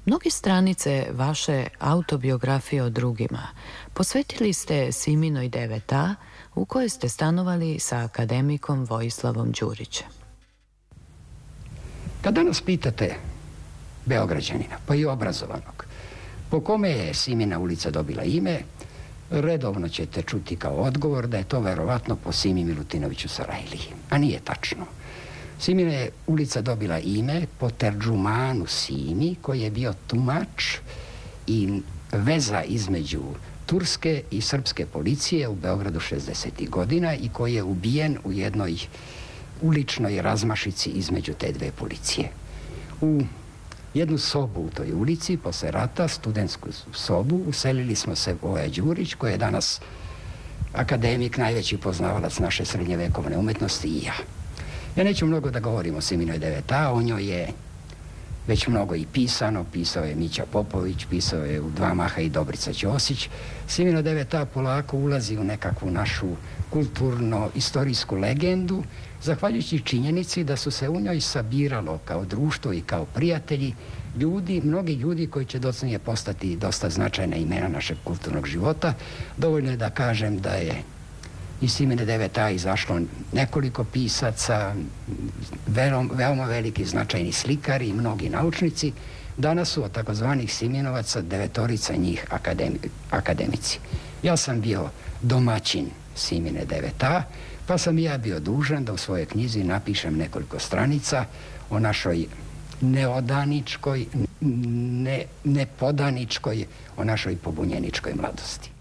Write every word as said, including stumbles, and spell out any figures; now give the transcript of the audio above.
Mnogi stranice vaše autobiografije o drugima posvetili ste Siminoj devet a u kojoj ste stanovali sa akademikom Vojislavom Đurićem. Kad danas pitate Beograđanina, pa i obrazovanog, po kome je Simina ulica dobila ime, redovno ćete čuti kao odgovor da je to verovatno po Simi Milutinoviću Sarajliji. A nije tačno. Simina je ulica dobila ime po Terdžumanu Simi, koji je bio tumač i veza između turske i srpske policije u Beogradu šezdesetih godina i koji je ubijen u jednoj uličnoj razmašici između te dve policije. U jednu sobu u toj ulici, posle rata, studentsku sobu, uselili smo se Voja Đurić, koji je danas akademik, najveći poznavalac naše srednjevekovne umetnosti, i ja. Ja neću mnogo da govorim o Siminoj devet a, o njoj je već mnogo i pisano, pisao je Mića Popović, pisao je u dva maha i Dobrica Ćosić. Simina devet a polako ulazi u nekakvu našu kulturno-istorijsku legendu, zahvaljujući činjenici da su se u njoj sabiralo kao društvo i kao prijatelji ljudi, mnogi ljudi koji će docnije postati dosta značajna imena našeg kulturnog života. Dovoljno je da kažem da je iz Simine devet a izašlo nekoliko pisaca, veoma veliki značajni slikari i mnogi naučnici. Danas su od takozvanih Siminovaca devetorica njih akademici. Ja sam bio domaćin Simine devet a, pa sam i ja bio dužan da u svojoj knjizi napišem nekoliko stranica o našoj neodaničkoj, ne, nepodaničkoj, o našoj pobunjeničkoj mladosti.